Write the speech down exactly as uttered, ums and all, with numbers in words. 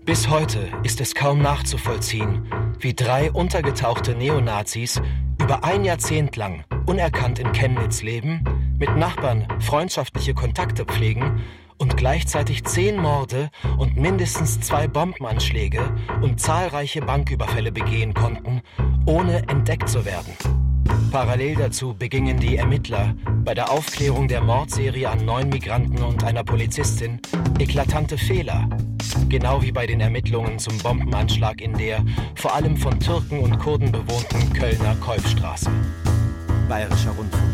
Bis heute ist es kaum nachzuvollziehen, wie drei untergetauchte Neonazis über ein Jahrzehnt lang unerkannt in Chemnitz leben, mit Nachbarn freundschaftliche Kontakte pflegen und gleichzeitig zehn Morde und mindestens zwei Bombenanschläge und zahlreiche Banküberfälle begehen konnten, ohne entdeckt zu werden. Parallel dazu begingen die Ermittler bei der Aufklärung der Mordserie an neun Migranten und einer Polizistin eklatante Fehler, genau wie bei den Ermittlungen zum Bombenanschlag in der vor allem von Türken und Kurden bewohnten Kölner Kolbstraße. Bayerischer Rundfunk.